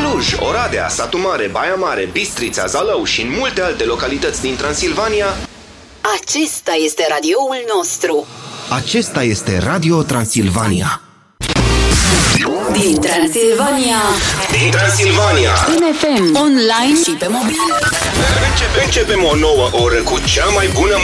Cluj, Oradea, Satu Mare, Baia Mare, Bistrița, Zalău și în multe alte localități din Transilvania. Acesta este radioul nostru. Acesta este Radio Transilvania. Din Transilvania. Din Transilvania. În FM, online și pe mobil. Începem o nouă oră cu cea mai bună